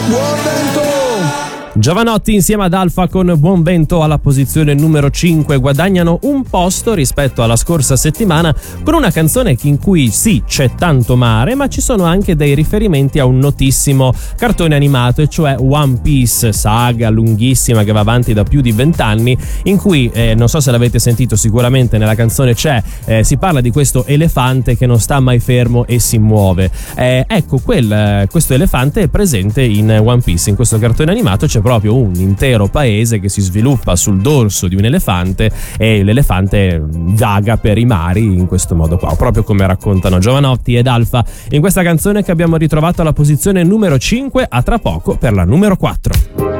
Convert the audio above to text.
Buon vento! Giovanotti insieme ad Alfa con Buon Vento alla posizione numero 5 guadagnano un posto rispetto alla scorsa settimana con una canzone in cui sì c'è tanto mare, ma ci sono anche dei riferimenti a un notissimo cartone animato, e cioè One Piece, saga lunghissima che va avanti da più di 20 anni, in cui non so se l'avete sentito, sicuramente nella canzone c'è, si parla di questo elefante che non sta mai fermo e si muove. Ecco, questo elefante è presente in One Piece, in questo cartone animato c'è proprio un intero paese che si sviluppa sul dorso di un elefante, e l'elefante vaga per i mari in questo modo qua, proprio come raccontano Giovanotti ed Alfa in questa canzone che abbiamo ritrovato alla posizione numero 5. A tra poco per la numero 4.